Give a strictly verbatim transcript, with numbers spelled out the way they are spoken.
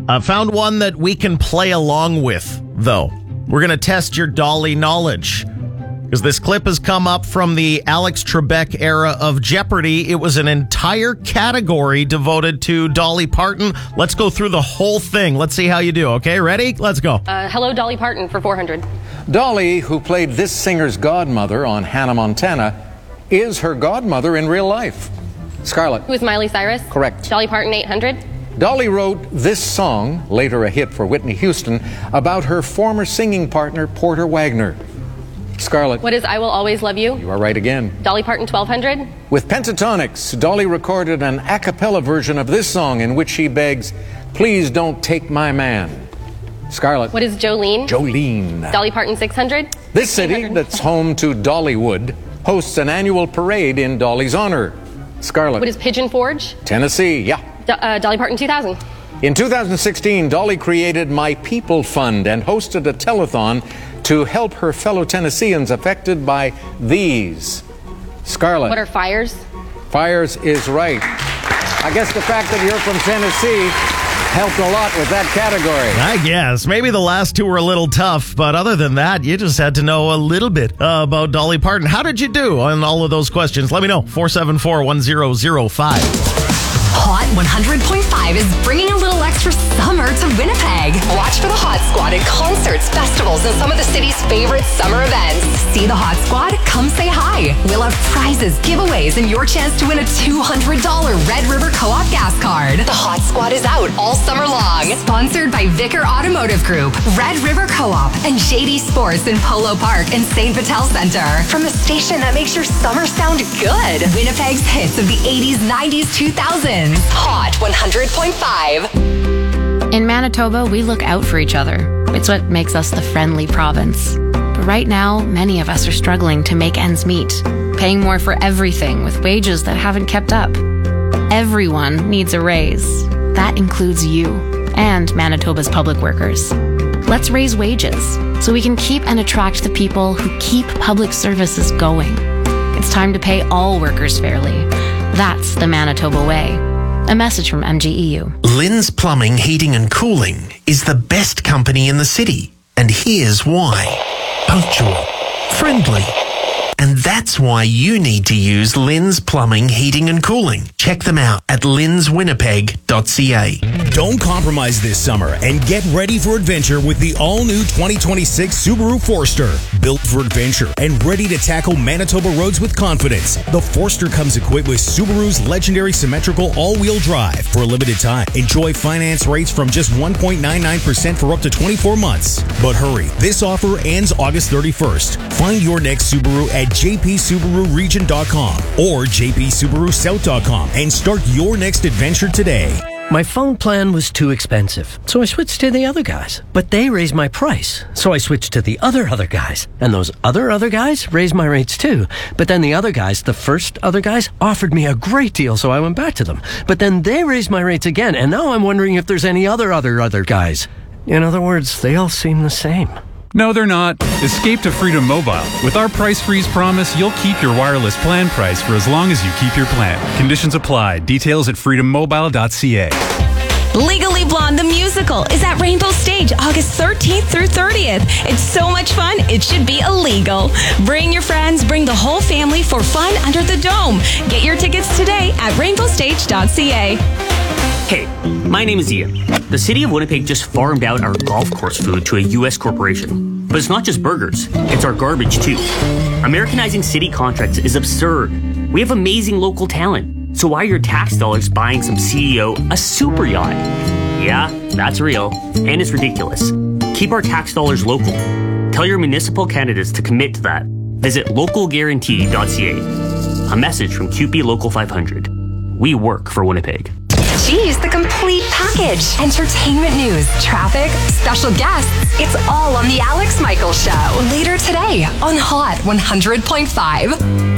I found one that we can play along with, though. We're going to test your Dolly knowledge. Because this clip has come up from the Alex Trebek era of Jeopardy. It was an entire category devoted to Dolly Parton. Let's go through the whole thing. Let's see how you do, okay? Ready? Let's go. Uh, hello, Dolly Parton for four hundred. Dolly, who played this singer's godmother on Hannah Montana, is her godmother in real life. Scarlett. Who is Miley Cyrus? Correct. Dolly Parton, eight hundred. Dolly wrote this song, later a hit for Whitney Houston, about her former singing partner, Porter Wagner. Scarlett. What is I Will Always Love You? You are right again. Dolly Parton, twelve hundred. With Pentatonix, Dolly recorded an a cappella version of this song in which she begs, "Please don't take my man." Scarlett. What is Jolene? Jolene. Dolly Parton, six hundred. This city, that's home to Dollywood, hosts an annual parade in Dolly's honor. Scarlett. What is Pigeon Forge? Tennessee, yeah. Do- uh, Dolly Parton, two thousand. In two thousand sixteen, Dolly created My People Fund and hosted a telethon to help her fellow Tennesseans affected by these. Scarlett. What are fires? Fires is right. I guess the fact that you're from Tennessee helped a lot with that category. I guess. Maybe the last two were a little tough, but other than that, you just had to know a little bit uh, about Dolly Parton. How did you do on all of those questions? Let me know. four seven four, one zero zero five. Hot one hundred point five is bringing a little extra summer to Winnipeg. Watch for the Hot Squad at concerts, festivals, and some of the city's favorite summer events. See the Hot Squad? Come say hi. We'll have prizes, giveaways, and your chance to win a two hundred dollars Red River Co-op gas card. The Hot Squad is out all summer long. Sponsored by Vicar Automotive Group, Red River Co-op, and J D Sports in Polo Park and Saint Vital Center. From the station that makes your summer sound good. Winnipeg's hits of the eighties, nineties, two thousands. Hot one hundred point five. In Manitoba, we look out for each other. It's what makes us the friendly province. But right now, many of us are struggling to make ends meet, paying more for everything with wages that haven't kept up. Everyone needs a raise. That includes you and Manitoba's public workers. Let's raise wages so we can keep and attract the people who keep public services going. It's time to pay all workers fairly. That's the Manitoba way. A message from M G E U. Lynn's Plumbing, Heating and Cooling is the best company in the city. And here's why. Punctual, friendly. And that's why you need to use Lynn's Plumbing, Heating and Cooling. Check them out at lyns winnipeg dot c a. Don't compromise this summer and get ready for adventure with the all-new twenty twenty-six Subaru Forester. Built for adventure and ready to tackle Manitoba roads with confidence, the Forester comes equipped with Subaru's legendary symmetrical all-wheel drive. For a limited time, enjoy finance rates from just one point nine nine percent for up to twenty-four months. But hurry, this offer ends August thirty-first. Find your next Subaru at j p subaru region dot com or j p subaru south dot com and start your next adventure today. My phone plan was too expensive, so I switched to the other guys. But they raised my price, so I switched to the other other guys. And those other other guys raised my rates too. But then the other guys, the first other guys, offered me a great deal, so I went back to them. But then they raised my rates again, and now I'm wondering if there's any other other other guys. In other words, they all seem the same. No, they're not. Escape to Freedom Mobile. With our price freeze promise, you'll keep your wireless plan price for as long as you keep your plan. Conditions apply. Details at freedom mobile dot c a. Legally Blonde the Musical is at Rainbow Stage August thirteenth through thirtieth. It's so much fun, it should be illegal. Bring your friends, bring the whole family for fun under the dome. Get your tickets today at rainbow stage dot c a. Hey, my name is Ian. The city of Winnipeg just farmed out our golf course food to a U S corporation. But it's not just burgers, it's our garbage too. Americanizing city contracts is absurd. We have amazing local talent. So why are your tax dollars buying some C E O a super yacht? Yeah, that's real. And it's ridiculous. Keep our tax dollars local. Tell your municipal candidates to commit to that. Visit local guarantee dot c a. A message from Q P Local five hundred. We work for Winnipeg. Geez, the complete package. Entertainment news, traffic, special guests. It's all on The Alex Michaels Show. Later today on Hot one hundred point five.